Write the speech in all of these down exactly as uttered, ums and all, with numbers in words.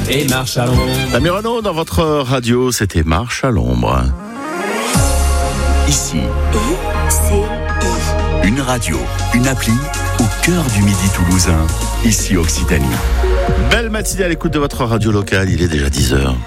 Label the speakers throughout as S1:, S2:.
S1: et marche à l'ombre.
S2: Samy Renaud dans votre radio, c'était Marche à l'ombre.
S3: Ici,
S4: I C I.
S3: une radio, une appli au cœur du Midi toulousain. Ici Occitanie.
S2: Belle matinée à l'écoute de votre radio locale, il est déjà dix heures.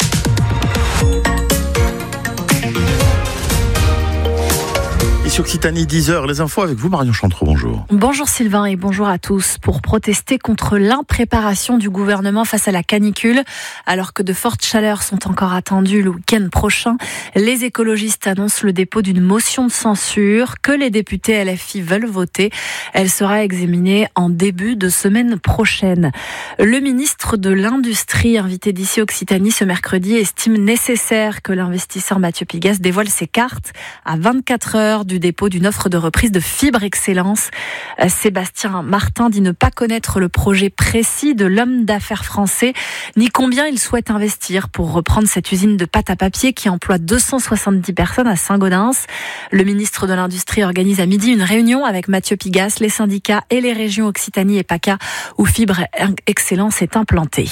S2: Ici Occitanie, dix heures, les infos avec vous Marion Chantreau, bonjour.
S5: Bonjour Sylvain et bonjour à tous. Pour protester contre l'impréparation du gouvernement face à la canicule, alors que de fortes chaleurs sont encore attendues le week-end prochain, les écologistes annoncent le dépôt d'une motion de censure que les députés L F I veulent voter. Elle sera examinée en début de semaine prochaine. Le ministre de l'Industrie, invité d'ici Occitanie ce mercredi, estime nécessaire que l'investisseur Mathieu Pigasse dévoile ses cartes à vingt-quatre heures du dépôt d'une offre de reprise de Fibre Excellence. Sébastien Martin dit ne pas connaître le projet précis de l'homme d'affaires français, ni combien il souhaite investir pour reprendre cette usine de pâte à papier qui emploie deux cent soixante-dix personnes à Saint-Gaudens. Le ministre de l'Industrie organise à midi une réunion avec Mathieu Pigasse, les syndicats et les régions Occitanie et PACA où Fibre Excellence est implantée.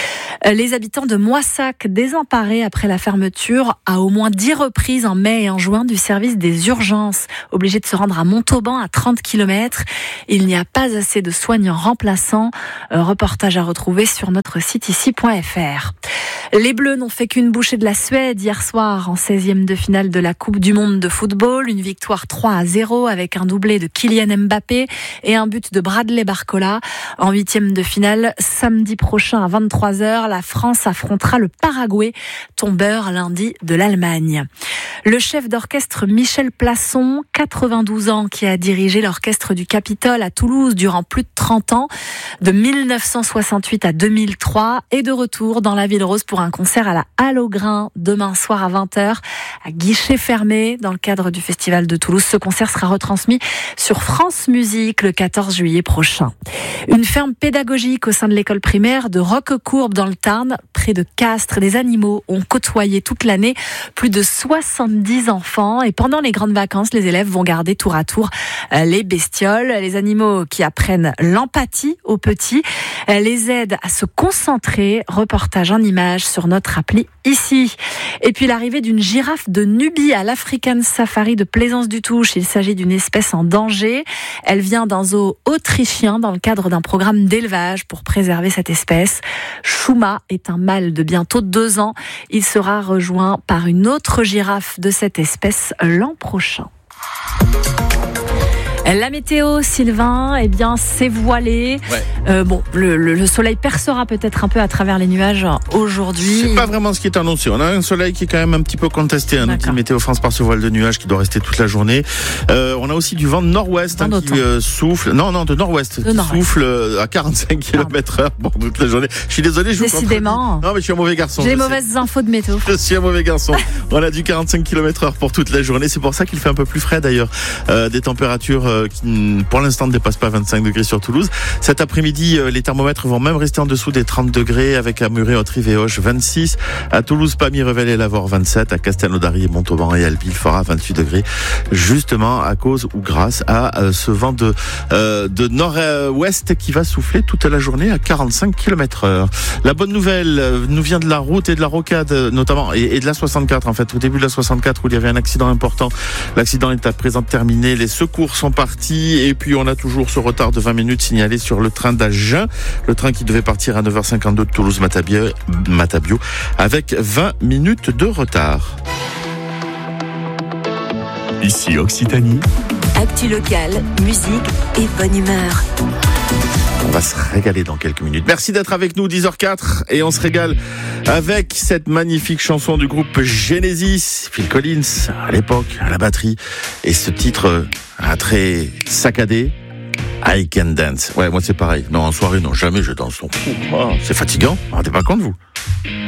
S5: Les habitants de Moissac, désemparés après la fermeture à au moins dix reprises en mai et en juin du service des urgences, obligés de se rendre à Montauban à trente kilomètres. Il n'y a pas assez de soignants remplaçants. Reportage à retrouver sur notre site ici point f r. Les Bleus n'ont fait qu'une bouchée de la Suède hier soir en seizième de finale de la Coupe du Monde de football. Une victoire trois à zéro avec un doublé de Kylian Mbappé et un but de Bradley Barcola. En huitième de finale, samedi prochain à vingt-trois heures, la France affrontera le Paraguay, tombeur lundi de l'Allemagne. Le chef d'orchestre Michel Plasson, quatre-vingt-douze ans, qui a dirigé l'orchestre du Capitole à Toulouse durant plus de trente ans, de mille neuf cent soixante-huit à deux mille trois, est de retour dans la Ville Rose pour un concert à la Halle au Grain demain soir à vingt heures, à guichet fermé dans le cadre du Festival de Toulouse. Ce concert sera retransmis sur France Musique le quatorze juillet prochain. Une ferme pédagogique au sein de l'école primaire de Roquecourbe dans le Tarn, près de Castres. Des animaux ont côtoyé toute l'année plus de soixante-dix enfants et pendant les grandes vacances, les élèves vont garder tour à tour les bestioles, les animaux qui apprennent l'empathie aux petits, les aident à se concentrer. Reportage en images sur notre appli ici. Et puis l'arrivée d'une girafe de Nubie à l'African Safari de Plaisance-du-Touche. Il s'agit d'une espèce en danger. Elle vient d'un zoo autrichien dans le cadre d'un programme d'élevage pour préserver cette espèce. Shuma est un mâle de bientôt deux ans. Il sera rejoint par une autre girafe de cette espèce l'an prochain. La météo, Sylvain, eh bien, c'est voilé. Ouais. Euh, bon, le, le, le soleil percera peut-être un peu à travers les nuages aujourd'hui.
S2: C'est pas vraiment ce qui est annoncé. On a un soleil qui est quand même un petit peu contesté. Un outil météo France par ce voile de nuages qui doit rester toute la journée. Euh, on a aussi du vent de nord-ouest hein, qui euh, souffle. Non, non, de nord-ouest. De qui nord-ouest. Souffle euh, à quarante-cinq kilomètres heure pour toute la journée. Je suis désolé, je vous contredis.
S5: Décidément.
S2: Non, mais je suis un mauvais garçon.
S5: J'ai les mauvaises infos de météo.
S2: Je suis un mauvais garçon. On a du quarante-cinq kilomètres heure pour toute la journée. C'est pour ça qu'il fait un peu plus frais d'ailleurs. Euh, des températures euh, qui pour l'instant ne dépassent pas vingt-cinq degrés sur Toulouse. Cet après-midi, les thermomètres vont même rester en dessous des trente degrés avec à Muret, Autrive et Auch vingt-six. À Toulouse, Pamiers, Revel et Lavore vingt-sept. À Castelnaudary et Montauban et Albi, il fera vingt-huit degrés. Justement à cause ou grâce à ce vent de, euh, de nord-ouest qui va souffler toute la journée à quarante-cinq kilomètres heure. La bonne nouvelle nous vient de la route et de la rocade notamment et, et de la soixante-quatre en fait. Au début de la soixante-quatre où il y avait un accident important. L'accident est à présent terminé. Les secours sont partis et puis on a toujours ce retard de vingt minutes signalé sur le train d'Agen. Le train qui devait partir à neuf heures cinquante-deux de Toulouse-Matabio Matabio, avec vingt minutes de retard.
S3: Ici Occitanie.
S4: Actu locale, musique et bonne humeur.
S2: On va se régaler dans quelques minutes. Merci d'être avec nous, dix heures quatre, et on se régale avec cette magnifique chanson du groupe Genesis, Phil Collins, à l'époque, à la batterie, et ce titre un très saccadé, I Can Dance. Ouais, moi c'est pareil. Non, en soirée, non, jamais je danse. Oh, c'est fatigant. Vous ne rendez pas compte, vous ?